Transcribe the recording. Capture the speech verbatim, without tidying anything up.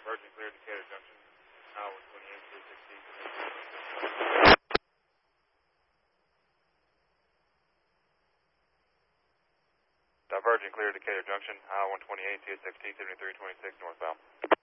Diverging clear Decatur Junction, Highway one twenty-eight, two sixteen. Diverging clear Decatur Junction, Highway one twenty-eight, two sixteen, seventy-three twenty-six northbound.